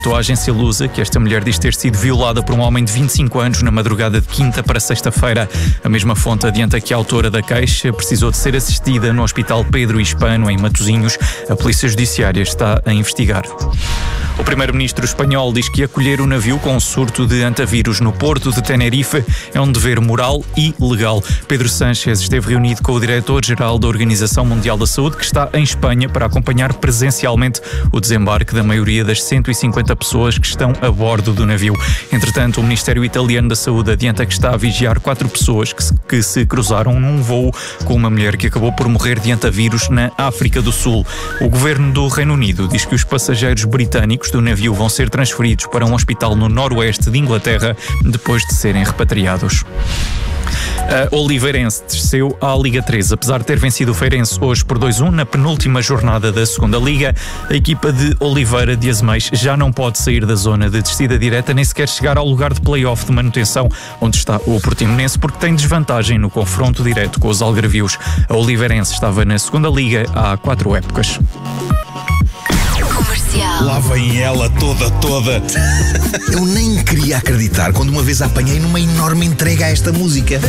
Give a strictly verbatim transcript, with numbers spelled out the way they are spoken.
A agência Lusa que esta mulher diz ter sido violada por um homem de vinte e cinco anos na madrugada de quinta para sexta-feira. A mesma fonte adianta que a autora da queixa precisou de ser assistida no Hospital Pedro Hispano, em Matosinhos. A Polícia Judiciária está a investigar. O primeiro-ministro espanhol diz que acolher o navio com surto de antavírus no porto de Tenerife é um dever moral e legal. Pedro Sánchez esteve reunido com o diretor-geral da Organização Mundial da Saúde, que está em Espanha para acompanhar presencialmente o desembarque da maioria das cento e cinquenta pessoas que estão a bordo do navio. Entretanto, o Ministério Italiano da Saúde adianta que está a vigiar quatro pessoas que se, que se cruzaram num voo com uma mulher que acabou por morrer de antavírus na África do Sul. O governo do Reino Unido diz que os passageiros britânicos do navio vão ser transferidos para um hospital no noroeste de Inglaterra depois de serem repatriados. A Oliveirense desceu à Liga três. Apesar de ter vencido o Feirense hoje por dois a um na penúltima jornada da segunda Liga, a equipa de Oliveira de Azeméis já não pode sair da zona de descida direta, nem sequer chegar ao lugar de play-off de manutenção, onde está o Portimonense, porque tem desvantagem no confronto direto com os algarvios. A Oliveirense estava na segunda Liga há quatro épocas. Lá vem ela toda, toda. Eu nem queria acreditar quando uma vez a apanhei numa enorme entrega a esta música.